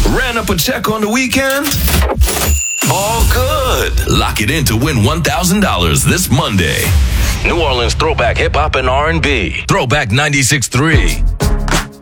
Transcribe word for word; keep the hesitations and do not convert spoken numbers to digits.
Ran up a check on the weekend? All good. Lock it in to win one thousand dollars this Monday. New Orleans Throwback Hip Hop and R and B. Throwback ninety-six point three.